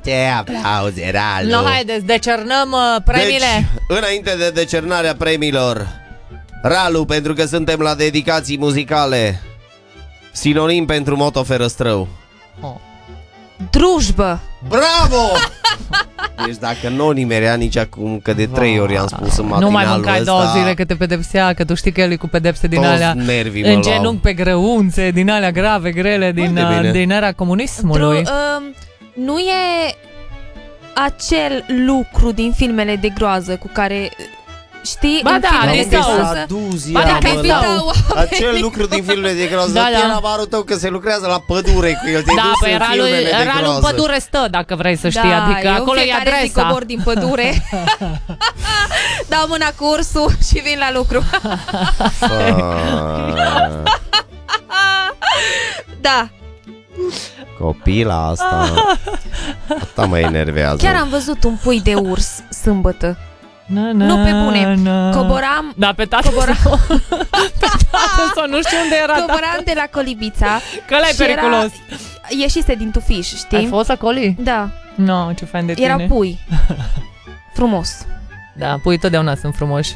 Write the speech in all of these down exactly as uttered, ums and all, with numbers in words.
Multe aplauze, Ralu. No, haideți, decernăm uh, premiile. Deci, înainte de decernarea premiilor, Ralu, pentru că suntem la dedicații muzicale, sinonim pentru moto Ferăstrău. Oh. Drujbă. Bravo! Deci dacă nu o nimerea nici acum, că de trei ori am spus în matinalul Nu mai mâncai ăsta, două zile că te pedepsea, că tu știi că el e cu pedepse din toți alea nervii mă în luau. genunchi pe grăunțe, din alea grave, grele, din, Foarte din era comunismului. Dru- um, nu e acel lucru din filmele de groază cu care, știi, Ba în da, filmele de de sau. groază. Aduzia, Ba da, mă, că-i la- sau. acel lucru din filmele de groază. Da, Da, da. da. Era barul tău că se lucrează la pădure cu el. Te-ai Da, dus pe în Ralu, filmele de Ralu în groază. pădure stă, dacă vrei să știi, Da, adică eu acolo e fiecare zi adresa. cobor din pădure. Dau mâna cu ursul și vin la lucru. Da. Copila asta asta mă enervează. Chiar am văzut un pui de urs sâmbătă. Na, na, Nu, pe bune. na. Coboram Da, pe tată Cobora- sau, pe tată sau nu știu unde era. Coboram de la Colibița. Că ăla e și periculos. Era, ieșise din tufiș, știi? Ai fost acolo? Da, No, ce fain de tine. era pui. Frumos. Da, puii totdeauna sunt frumoși.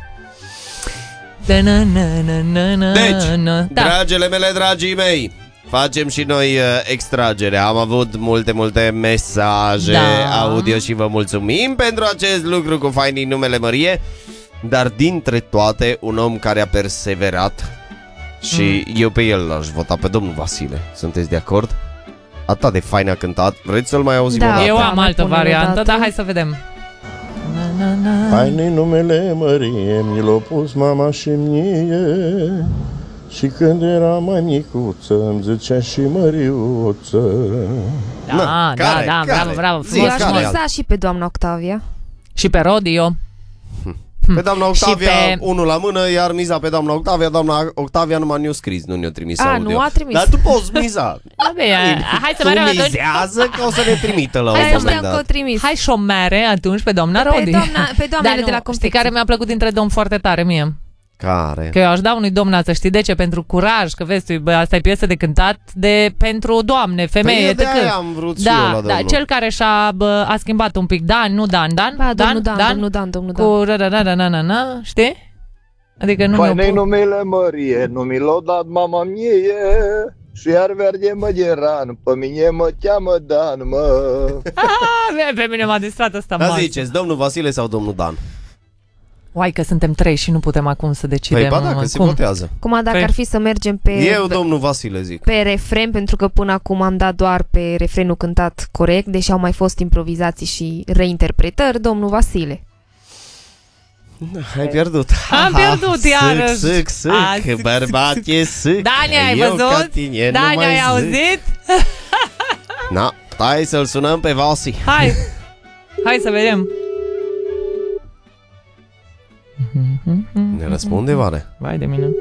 Da, na, na, na, na, na, Deci, na. Da. dragele mele, dragii mei, facem și noi uh, extragere. Am avut multe, multe mesaje Da. audio și vă mulțumim pentru acest lucru cu fainii numele Mărie. Dar dintre toate, un om care a perseverat și mm. eu pe el l-aș vota, pe domnul Vasile. Sunteți de acord? Atât de fain a cântat. Vreți să-l mai auzim Da. o dată? Eu Da, am mai altă pune o variantă, dată. dar hai să vedem. Na, na, na. Haine numele Mărie, mi l-a pus mama și mie. Și când era mai micuță, îmi zicea și Măriuță. Da, Na, da, care, da, care? bravo, bravo. Zi, Eu Frumos, aș care frumos. e miza și pe doamna Octavia. Și pe Rodio. Pe doamna Octavia, pe- unul la mână, iar miza pe doamna Octavia. Doamna Octavia numai ne-a scris, nu ne-a trimis A, audio. nu a trimis. Dar tu poți miza. Da, bine, hai să Tu vedem atunci. mizează că o să ne trimită la un Hai să moment știam că o dat. trimis. Hai șomere atunci pe doamna Pe Rodi. doamna- pe doamnele Dar de la nu, știi confecții. care mi-a plăcut dintre domn foarte tare mie? Care? Că eu aș da unui domn, să știi de ce? Pentru curaj, că vezi tu, bă, asta e piesă de cântat de pentru doamne, femeie, Păi eu de tăcât. aia am vrut și eu la Da, domnul. da, cel care și-a bă, a schimbat un pic, Dan, nu Dan, Dan, Ba, domnul Dan, Dan, domnul Dan, domnul Dan. cu ra ra ra ra na na na, știi? Adică nu Faine-i mi-o pu- numele Mărie, nu mi l-a dat mama mie. Și iar verde măgeran, pe mine mă cheamă Dan, mă. Ah, pe mine m-a distrat asta Da, mare. ziceți, domnul Vasile sau domnul Dan? Uai că suntem trei și nu putem acum să decidem. Păi, ba da, că se cum. votează. Cum dacă Păi- ar fi să mergem pe, Eu, pe, domnul Vasile, zic. pe refren, pentru că până acum am dat doar pe refrenul cântat corect, deși au mai fost improvizații și reinterpretări, domnul Vasile. Ai pierdut. Am pierdut iarăși. Sâc, sâc, A, sâc, sâc, bărbat e sâc. Dani, ai Eu ca văzut? tine nu Dani, mai ai zic. auzit? Na, hai să-l sunăm pe Vasi. Hai, hai să vedem. Ne răspunde, oare? Vai de mine.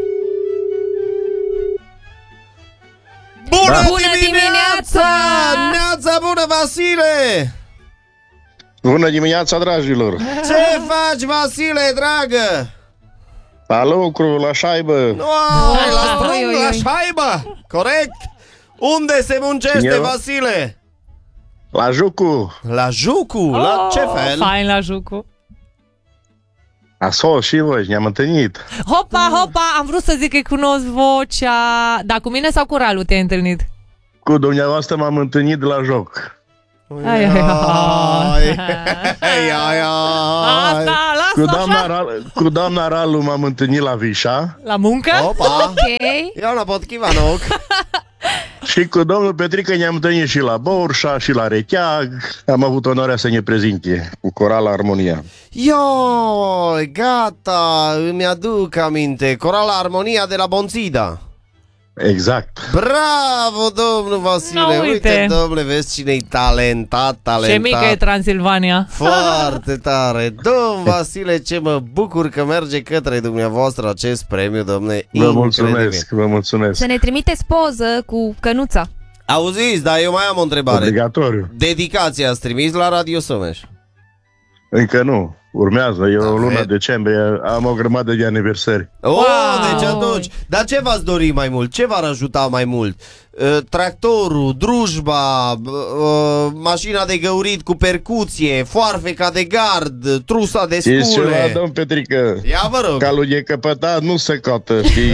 Bună, Bună dimineața! Neața bună, Vasile! Bună dimineața, dragilor! Ce faci, Vasile, dragă? La lucru, la șaibă. Oi, la Oi, strung, oi, la oi. șaibă! Corect? Unde se muncește, Eu? Vasile? La Jucu. La Jucu, la ce fel? Oh, fain la Jucu. A sos și voi, ne-am întâlnit. Hopa, hopa, am vrut să zic că cunosc vocea. Dar cu mine sau cu Ralu te-ai întâlnit? Cu dumneavoastră m-am întâlnit de la joc. Ai, ai, ai. Ai, ai, ai, ai. Asta, Cu lasă doamna, așa. Ra- cu doamna Ralu m-am întâlnit la Vișa. La muncă? Opa! Ok. Ia una potchivanok. Și cu domnul Petrică ne-am întâlnit și la Borșa și la Recheag. Am avut onoarea să ne prezinte cu Corala Armonia. Ioi, gata, îmi aduc aminte. Corala Armonia de la Bonțida. Exact. Bravo, domnul Vasile. Na, uite. uite. domnule, vezi cine-i talentat, talentat. Ce mică e Transilvania. Foarte tare. Domn Vasile, ce mă bucur că merge către dumneavoastră acest premiu, domne. Vă Incredibil. mulțumesc, vă mulțumesc. Să ne trimiteți poză cu cănuța. Auziți, dar eu mai am o întrebare. Obligatoriu. Dedicația ați trimis la Radio Someș? Încă nu. Urmează. E o Da, lună ved. decembrie. Am o grămadă de aniversări. Oh, Wow! deci atunci. Dar ce v-ați dori mai mult? Ce v-ar ajuta mai mult? uh, tractorul, drujba, uh, mașina de găurit cu percuție, foarfeca de gard, trusa de Ești ceva, scule. domn Petrică. Ia vă rog. Calul e căpătat, nu se cotă, știi?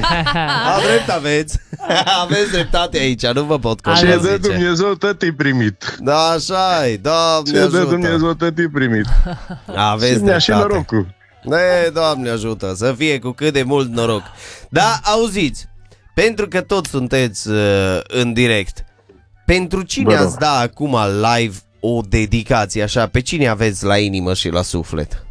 A, drept aveți. Aveți dreptate aici, nu vă pot Ce contrazice. dă Dumnezeu, tot e primit. Da, așa-i, Doamne Ce dă ajută. Dumnezeu, tot e primit. Aveți Și ne-a și dreptate. norocul. E, Doamne ajută, să fie cu cât de mult noroc. Da, auziți, pentru că toți sunteți uh, în direct, pentru cine Bă, ați da acum live o dedicație așa? Pe cine aveți la inimă și la suflet?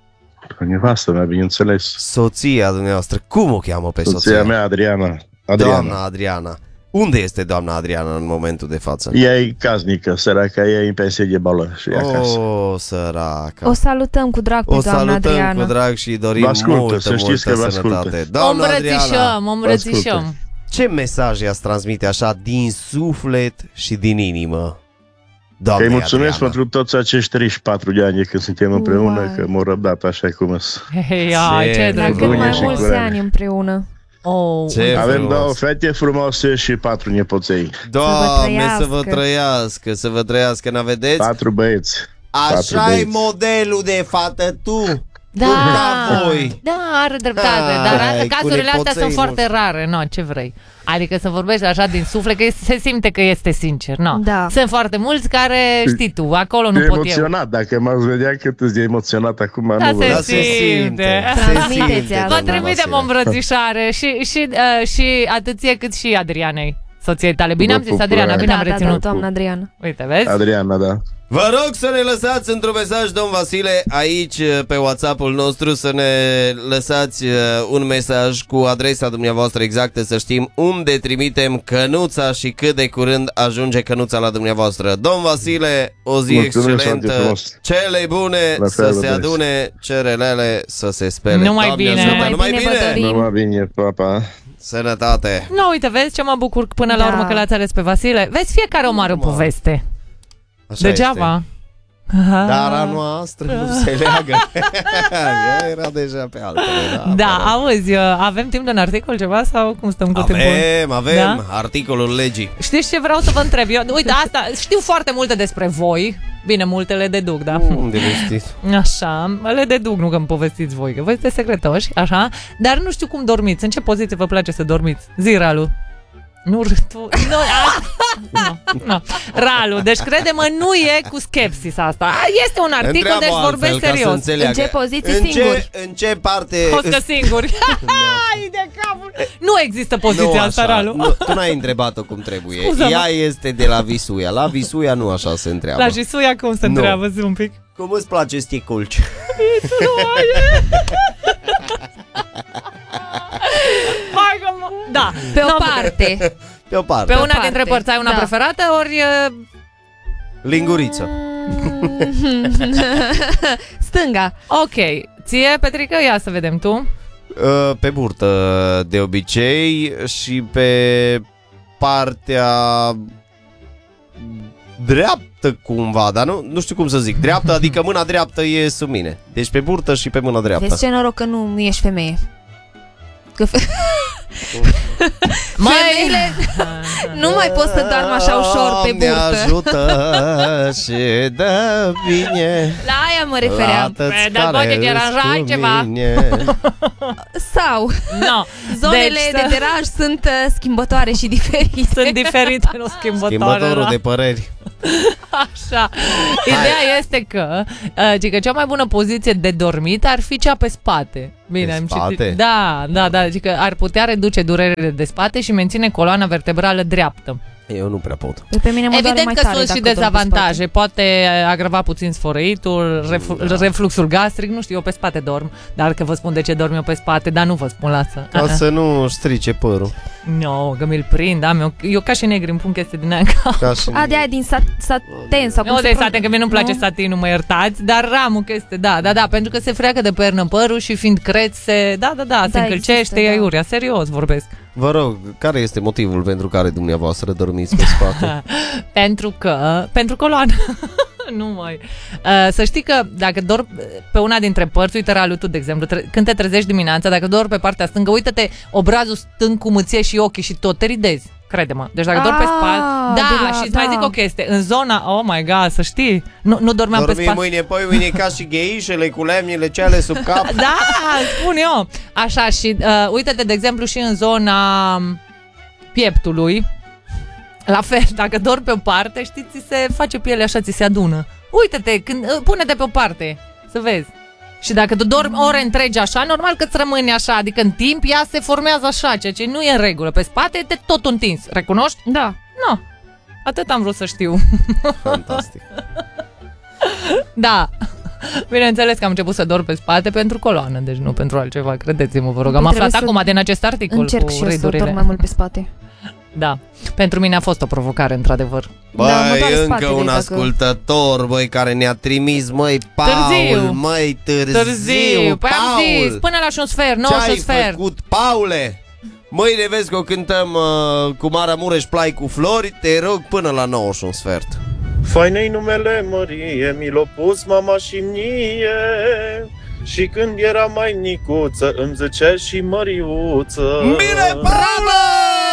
Nevastă mea, bineînțeles. Soția dumneavoastră, cum o cheamă pe soția? Soția mea, Adriana. Adriana. Doamna Adriana. Unde este doamna Adriana în momentul de față? Ea e casnică, săraca, ea e în pensie de bală și e acasă. O, săraca. O salutăm cu drag pe O doamna salutăm Adriana. cu drag și dorim Vă ascultă, multă, să știți multă că vă sănătate. ascultă. O Doamna Adriana, îmbrățișăm, o îmbrățișăm. ascultă. ce mesaj i-ați transmite așa din suflet și din inimă? Că Doamne îi mulțumesc Adriana. pentru toți acești treizeci și patru de ani de când suntem împreună, Uai. că m-au răbdat așa cum îs. Hei, ai, Ce ce La drăguț. cât drăguț. mai Bune și mulți curare. ani împreună. Oh, Ce Avem frumos. două fete frumoase și patru nepoței. Doamne, să vă trăiască. trăiască, să vă trăiască, n-aveți? Patru băieți. patru Așa e băieți. modelul de fată tu. Da, Nu ca voi. da, are dreptate, Hai, dar cu cazurile astea nepoței sunt foarte noștri. rare, no, ce vrei? Adică să vorbești așa din suflet, că se simte că este sincer, no. Da. Sunt foarte mulți care, știi tu, acolo nu E pot eu. emoționat, dacă m-ați vedea cât îți de emoționat acum, Da, nu vă... se Da, se simte. simte. Se Transmiteți simte, asta. Vă doamna trimitem Vasile. o îmbrățișare și, și, uh, și atât ție cât și Adrianei, soției tale. Bine Vă am zis, pup, Adriana, curare. bine am Da, da, da, reținut. doamna Adriana. Uite, vezi? Adriana, da. Vă rog să ne lăsați într-un mesaj, domn Vasile, aici pe WhatsApp-ul nostru, să ne lăsați uh, un mesaj cu adresa dumneavoastră exactă, să știm unde trimitem cănuța și cât de curând ajunge cănuța la dumneavoastră. Domn Vasile, o zi Mulțumesc foarte excelentă, frumos. cele bune La să fel, se vă adune, cerelele să se spele. Numai Doamne bine. ajută, Numai numai bine vă bine! dorim. Numai bine, papa. Sănătate! Nu, uite, vezi ce mă bucur până la Da. urmă că l-ați ales pe Vasile. Vezi, fiecare om are o Normal. poveste. Așa Degeaba. este. Dar a noastră nu se leagă. Ea era deja pe altele. Da, Da, mă rog. auzi, avem timp de un articol ceva sau cum stăm cu timpul? Avem, avem Da? articolul legii. Știți ce vreau să vă întreb? Eu, uite, asta, știu foarte multe despre voi. Bine, multe le deduc, da? Unde le știți? Așa, le deduc, nu că îmi povestiți voi, că voi sunteți secretoși, așa, dar nu știu cum dormiți, în ce poziție vă place să dormiți? Zi, Ralu. Nu, tu, nu, a, nu, nu. Ralu, deci crede-mă, nu e cu skepsis asta. Este un articol, Întreabă deci altfel, vorbesc ca să serios. înțeleagă. În ce poziții în singuri? Ce, în ce parte... Hoscă singuri. Hai de capul. Nu există poziția Nu asta, așa, Ralu. nu, tu n-ai întrebat-o cum trebuie. Scuză-mă. Ea este de la Visuia. La Visuia nu așa se întreabă. La Jisuia cum se Nu. întreabă, zi un pic. Cum îți place să te culci? Hai că mă... Da, Pe o n-am- parte. Pe o parte. Pe una parte. dintre părți ai una Da. preferată, ori... uh, Linguriță. Stânga. Ok, ție, Petrică, ia să vedem tu. Uh, Pe burtă de obicei și pe partea dreaptă cumva, dar nu, nu știu cum să zic. Dreaptă, adică mâna dreaptă e sub mine. Deci pe burtă și pe mâna dreaptă. Vezi ce noroc că nu, nu ești femeie. Că fe- Mai... femeile nu mai pot să doarmă așa ușor pe Doamne burtă. ajută și dă bine. La aia mă refeream. Lată-ți Păi, dar care poate te râzi aranja cu ceva. mine. Sau No. zonele Deci, de deranj sunt uh, schimbătoare și diferite. sunt diferite, nu schimbătoare. Schimbătorul da? de păreri. Așa. Ideea este că, uh, că cea mai bună poziție de dormit ar fi cea pe spate. Bine, Pe am spate? citit. Da, da, da. Că ar putea reduce durerile de spate și menține coloana vertebrală dreaptă. Eu nu prea pot. Pe mine mă doare Evident mai că tare sunt și dacă dorm pe dezavantaje. spate. Poate agrava puțin sfărăitul, reflu- Da. refluxul gastric, nu știu, eu pe spate dorm. Dar că vă spun de ce dorm eu pe spate, dar nu vă spun, lasă. Ca Uh-uh. să nu strice părul. No, că mi-l prind, am eu, eu ca și negri îmi pun chestii din aia. Ca și... A, de aia din sat, saten sau cum Nu se de pro- satin, că mie nu-mi place Nu? satinul, mă iertați, dar ramul că este, da, da, da, pentru că se freacă de pernă părul și fiind creț, se, da, da, da, se Da, încălcește, există, e da. aiurea, serios vorbesc. Vă rog, care este motivul pentru care dumneavoastră dormiți pe spate? Pentru că, pentru coloană, nu mai. Uh, să știi că dacă dormi pe una dintre părți, uite, Ralu, tu, de exemplu, tre- când te trezești dimineața, dacă dormi pe partea stângă, uită-te obrazul stâng cu mâție și ochii și tot te ridezi. crede-mă. Deci dacă dormi pe Ah, spate... de Da, la- și îți mai da. zic o chestie. În zona... Oh my god, să știi. Nu, nu dormeam pe Dormi spate. mâine, poi mâine ca și gheișele cu lemnile cele sub cap. Da, spun eu. Așa, și uh, uite-te, de exemplu, și în zona pieptului. La fel, dacă dormi pe o parte, știi, ți se face pielea așa, ți se adună. Uite-te, când, uh, pune-te pe o parte, să vezi. Și dacă tu dormi ore întregi așa, normal că îți rămâne așa, adică în timp ea se formează așa, ceea ce nu e în regulă. Pe spate te tot întins, recunoști? Da. Nu. Atât am vrut să știu. Fantastic. Da. Bineînțeles că am început să dorm pe spate pentru coloană, deci nu pentru altceva, credeți-mă, vă rog. Am Păi aflat trebuie să acum din acest articol Încerc cu și eu să ridurile. dorm mai mult pe spate. Da. Pentru mine a fost o provocare, într-adevăr. Băi, Da, mă doare încă spatele un dacă- ascultător, băi, care ne-a trimis, măi, Paul, Târziu. măi, târziu, Târziu. Păi am Paul. zis, până la și un sfert, nouă și Ce un ai sfert. făcut, Paule? Mâine vezi că o cântăm uh, cu Maramureș Plai cu flori, te rog până la nouă și un sfert. Fainei numele Mărie, mi l-a pus mama și mie. Și când era mai micuță, îmi zicea și Măriuță. Bine, Paule!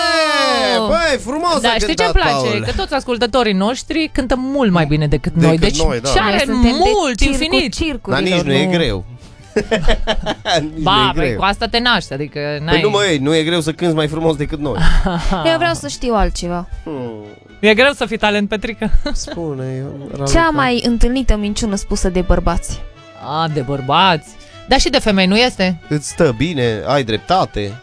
Băi, frumos Da, a știi ce cântat, îmi place? Paul. Că toți ascultătorii noștri cântă mult mai bine decât, noi. Decât Deci noi, da. ce Noi are suntem de mult, circul infinit. Dar circurilor, nici nu e greu. Nici Ba, nu e băi, greu. cu asta te naști, adică n-ai... Păi nu, măi, nu e greu să cânti mai frumos decât noi. Eu vreau să știu altceva. Hmm, E greu să fii talent, Petrică. spune, eu, Raluca. Cea mai întâlnită minciună spusă de bărbați. A, de bărbați. Dar și de femei, nu este? Îți stă bine, ai dreptate.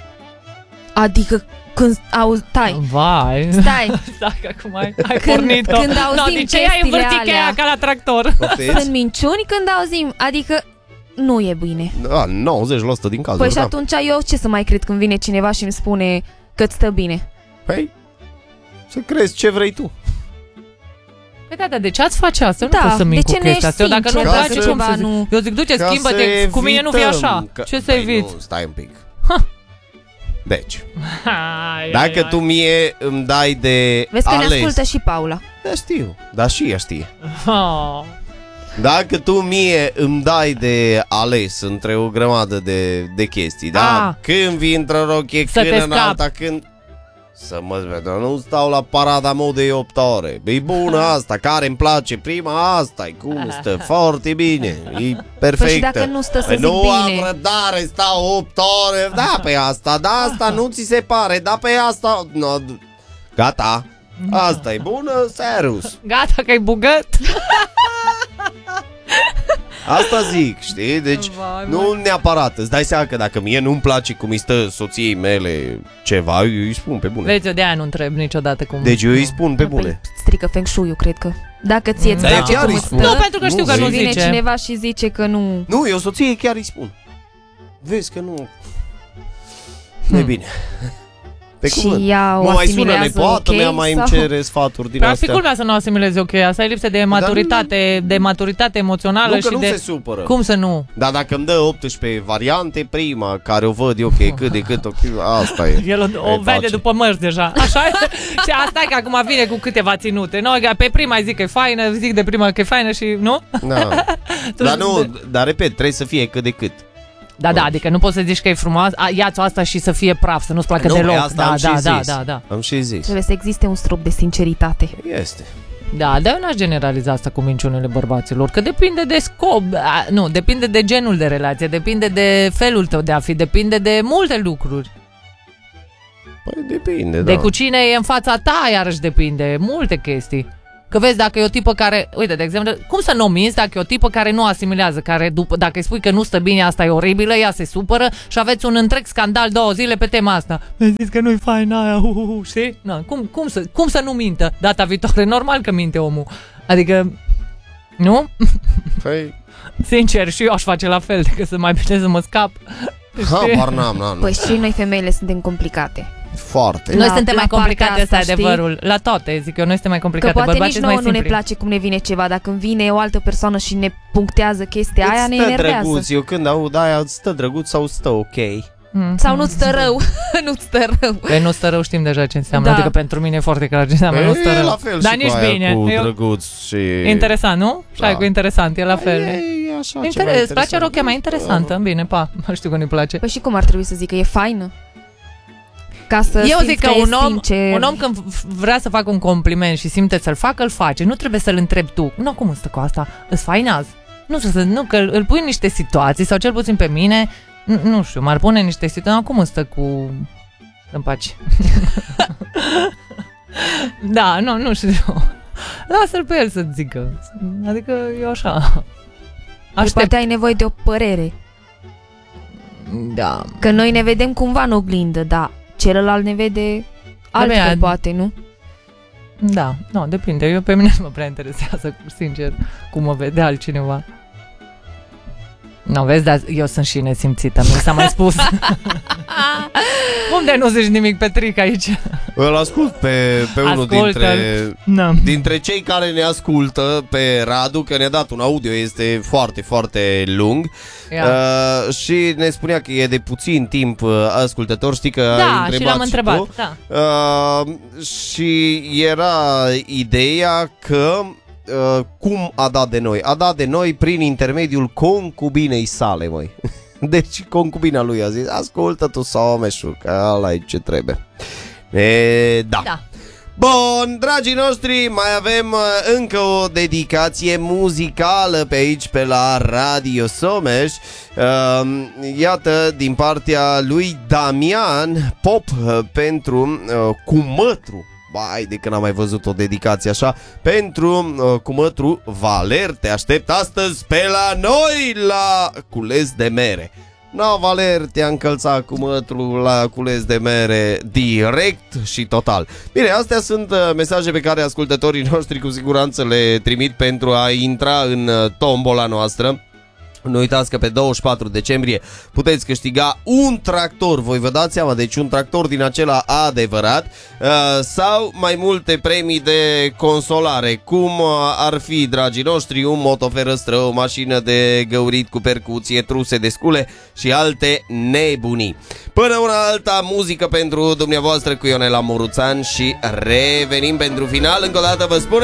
Adică când auzi... Tai, Vai. stai. Stai că acum ai, ai Când- pornit-o. când auzim no, din ce ai chestiile învârtit alea. cheia ca la tractor? Poftiți? Sunt minciuni când auzim, adică nu e bine. Da, nouăzeci la sută din cazuri, Păi și da. atunci eu ce să mai cred când vine cineva și îmi spune că îți stă bine? Păi, să crezi ce vrei tu. Păi da, dar de ce ați face asta? Da, Nu pot să de mint cu ce nu chestia ești asta. Eu dacă nu-mi sincer? place, Ca cum să- să zic? nu- Eu zic, du-te, Ca schimbă-te, să cu mine nu fii evităm așa. că- Ce să Păi eviți? Nu, stai un pic. Deci, Hai, dacă hai, tu mie îmi dai de Vezi că ne ales... ascultă și Paula. Da, știu, dar și ea știe. hai. Oh. Dacă tu mie îmi dai de ales între o grămadă de, de chestii, da? Ah. Când vii într-o rochie, Să când te în scapi. alta, când... Să mă vedem, nu stau la parada modei opt ore. E bună asta, care îmi place prima, asta e cum stă, foarte bine, e perfectă. Păi și dacă nu stă să Păi zic nu bine? am răbdare, stau opt ore, da pe asta, da asta nu ți se pare, da pe asta, no, gata, asta e bună, serios. Gata că ai bugat? Asta zic, știi? Deci Vai, nu neapărat, îți dai seama că dacă mie nu-mi place cum îi stă soției mele ceva, eu îi spun pe bune. Vezi, eu de-aia nu întreb niciodată cum... Deci eu îi spun pe bune. Păi strică feng shui-ul, cred că. Dacă ție îți Dar eu place chiar cum îi îți spun. stă, Nu, pentru că știu Nu, că nu și vine zice. cineva și zice că nu... Nu, eu soției chiar îi spun. Vezi că nu... Nu e bine. Pe Și cuvânt. ea o Mă mai sună asimilează nepoată ok mea, mai îmi sau- cere sfaturi din Practic, astea. culmea să nu asimilezi ok, asta e lipsă de maturitate, de maturitate emoțională Nu că și nu de... se supără. Cum să nu? Dar dacă îmi dă optsprezece variante, prima care o văd eu că e cât de cât ok, asta e. El o, o Îi vede face. după mărți deja. Așa e? Și asta e că acum vine cu câteva ținute. Nu, că pe prima zic că e faină, zic de prima că e faină și nu? Da. Dar nu, dar repet, trebuie să fie cât de cât. Da, da, adică nu poți să zici că e frumos, a, ia-ți asta și să fie praf, să nu-ți placă Nu, deloc. asta Da, am și da, da, zis. da, da. Am și zis. Trebuie să existe un strop de sinceritate. Este. Da, dar eu n-aș generaliza asta cu minciunile bărbaților, că depinde de scop, a, nu, depinde de genul de relație, depinde de felul tău de a fi, depinde de multe lucruri. Păi depinde, De da. cu cine e în fața ta, iarăși depinde, multe chestii. Că vezi, dacă e o tipă care, uite, de exemplu, cum să nu o minți dacă e o tipă care nu asimilează, care după, dacă îi spui că nu stă bine, asta e oribilă, ea se supără și aveți un întreg scandal două zile pe tema asta. Mi-ai zis că nu-i fain aia, uh, uh, uh, știi? Na, cum, cum, să, cum să nu mintă data viitoare? Normal că minte omul. Adică, nu? Păi, Sincer, și eu aș face la fel, decât să mai bine să mă scap. habar n-am, n-am. Păi și noi femeile suntem complicate. Foarte. Noi La- suntem la mai complicate, partea asta e asta, știi? adevărul. La toate, zic eu, noi suntem mai Că complicate. poate Bărbații nici sunt nouă mai nu ne simpli. place cum ne vine ceva. Dacă îmi vine o altă persoană și ne punctează chestia aia, ne Îți stă enervează. drăguț, eu când aud aia, îți stă drăguț sau stă ok? Mm. Sau nu-ți stă rău. Nu-ți stă rău. Păi nu stă rău, știm deja ce înseamnă. Da. Adică pentru mine e foarte clar ce înseamnă nu stă E rău. la fel Dar și nici cu aia bine. cu Eu- drăguț și... Interesant, nu? Și Da. ai cu interesant, e la fel. E, e așa, ceva Interes, îți place interesant. rochia mai interesantă? Bine, pa. Știu că nu-i place. Păi și cum ar trebui să zic că e faină? Ca să Eu simți zic că e un om, sincer. un om când v- vrea să facă un compliment și simte să-l facă, îl face. Nu trebuie să-l întrebi tu. Nu, cum stă cu asta? Îți fain azi? Nu știu, să- nu, că îl pui în niște situații, sau cel puțin pe mine, nu, nu știu, m-ar pune în niște situații. Cum stă cu... În pace. Da, nu, nu știu. Lasă-l pe el să zică. Adică eu așa. Aștept. Poate ai nevoie de o părere. Da. Că noi ne vedem cumva în oglindă, da. Celălalt ne vede altfel, bine, poate, nu? Da, nu, depinde. Eu pe mine nu mă prea interesează, sincer, cum mă vede altcineva. Nu, vezi, dar eu sunt și nesimțită, mi s-a mai spus. Unde nu zici nimic, Petric, aici? Îl ascult pe, pe unul Ascultă-l. dintre, No. dintre cei care ne ascultă, pe Radu, că ne-a dat un audio, este foarte, foarte lung. Uh, și ne spunea că e de puțin timp uh, ascultător. Știi că ai Da, întrebat și l-am întrebat. tu. Da. Uh, și era ideea că uh, cum a dat de noi? A dat de noi prin intermediul concubinei sale, măi. Deci concubina lui a zis: ascultă tu, Someșu, că ăla e ce trebuie. E, da. Da. Bun, dragii noștri, mai avem uh, încă o dedicație muzicală pe aici, pe la Radio Someș. Uh, iată, din partea lui Damian, pop uh, pentru uh, cumătru. Bai, de când am mai văzut o dedicație așa. Pentru uh, cumătru Valer, te aștept astăzi pe la noi la Cules de Mere. Na, Valer, te-a încălțat cu mătru la cules de mere direct și total. Bine, astea sunt uh, mesaje pe care ascultătorii noștri cu siguranță le trimit pentru a intra în uh, tombola noastră. Nu uitați că pe douăzeci și patru decembrie puteți câștiga un tractor, voi vă dați seama, deci un tractor din acela adevărat, uh, sau mai multe premii de consolare, cum uh, ar fi, dragii noștri, un motoferăstră, o mașină de găurit cu percuție, truse de scule și alte nebunii. Până una alta, muzică pentru dumneavoastră cu Ionela Moruțan și revenim pentru final. Încă o dată vă spun